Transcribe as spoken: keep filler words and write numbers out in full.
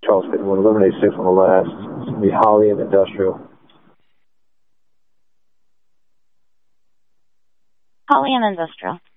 Charles fifty-one. Eliminate six on the last. It's going to be Holly and Industrial. Holly and Industrial.